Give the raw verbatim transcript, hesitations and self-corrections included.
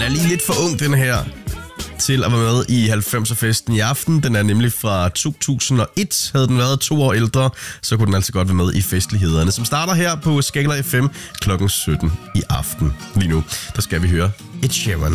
Den er lige lidt for ung, den her, til at være med i halvfemser-festen i aften. Den er nemlig fra to tusind og et. Havde den været to år ældre, så kunne den altså godt være med i festlighederne, som starter her på Skala F M klokken sytten i aften. Lige nu, der skal vi høre Ed Sheeran.